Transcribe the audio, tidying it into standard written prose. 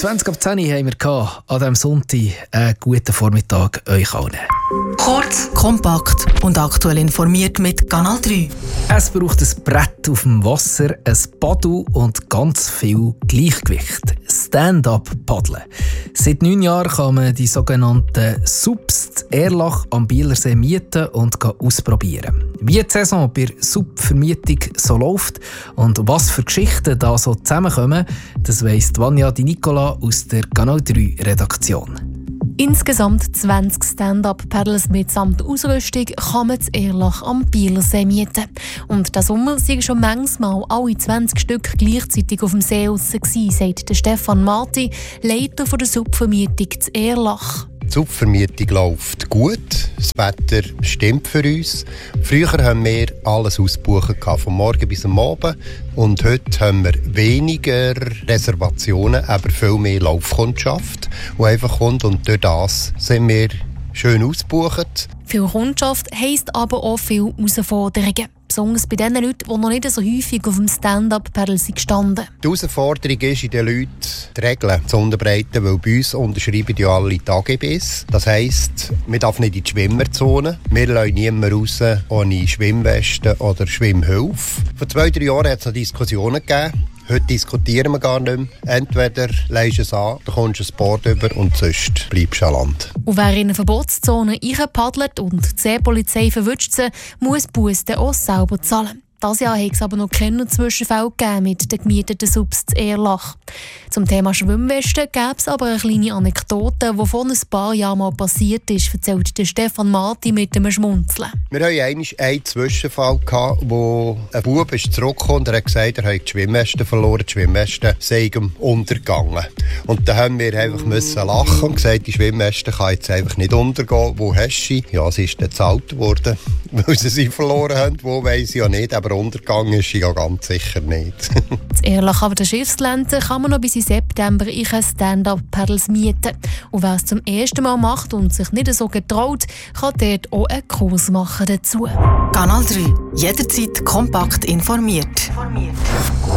20:10 haben wir an diesem Sonntag einen guten Vormittag euch allen. Kurz, kompakt und aktuell informiert mit Kanal 3. Es braucht ein Brett auf dem Wasser, ein Paddel und ganz viel Gleichgewicht. Stand-up-Paddeln. Seit 9 Jahren kann man die sogenannten SUPs in Erlach am Bielersee mieten und ausprobieren. Wie die Saison bei der SUP-Vermietung so läuft und was für Geschichten da so zusammenkommen, das weiss Vanja Di Nicola aus der Kanal 3 Redaktion. Insgesamt 20 Stand-up-Paddles mitsamt Ausrüstung kann man in Erlach am Bielersee mieten. Und diesen Sommer sind schon manchmal alle 20 Stück gleichzeitig auf dem See draussen gewesen, sagt der Stefan Marti, Leiter der SUP-Vermietung zu Erlach. Die SUP-Vermietung läuft gut, das Wetter stimmt für uns. Früher haben wir alles ausgebucht, vom Morgen bis am Abend. Und heute haben wir weniger Reservationen, aber viel mehr Laufkundschaft, die einfach kommt. Und durch das sind wir schön ausgebucht. Viel Kundschaft heisst aber auch viele Herausforderungen. Besonders bei den Leuten, die noch nicht so häufig auf dem Stand-up-Paddle sind gestanden. Die Herausforderung ist in den Leuten, die Regeln zu unterbreiten, weil bei uns unterschreiben ja alle die AGBs. Das heisst, man darf nicht in die Schwimmerzone. Wir lassen niemanden raus ohne Schwimmweste oder Schwimmhilfe. Vor 2-3 Jahren hat es noch Diskussionen gegeben. Heute diskutieren wir gar nicht mehr. Entweder leihst du es an, dann kommst du ein Board über und sonst bleibst du an Land. Und wer in eine Verbotszone reinpaddelt und die Seepolizei verwünscht sie, muss Bussen auch selber zahlen. Dieses Jahr hat es aber noch keinen Zwischenfall gegeben mit den gemieteten Subs zu Erlach. Zum Thema Schwimmwesten gäbe es aber eine kleine Anekdote, die vor ein paar Jahren mal passiert ist, erzählt der Stefan Marti mit einem Schmunzeln. Wir hatten einmal einen Zwischenfall, wo ein Bub zurückgekommen und er hat gesagt, er hat die Schwimmwesten verloren, die Schwimmwesten seien ihm untergegangen. Und dann haben wir einfach lachen und gesagt, die Schwimmweste kann jetzt einfach nicht untergehen. Wo hast du sie? Ja, sie ist dann gezahlt worden, weil sie verloren haben. Wo weiss ich ja nicht, aber untergegangen ist sie ja ganz sicher nicht. In Erlach auf der Schiffslente kann man noch bis in September Stand-up-Paddles mieten. Und wer es zum ersten Mal macht und sich nicht so getraut, kann dort auch einen Kurs machen dazu. Kanal 3. Jederzeit kompakt informiert.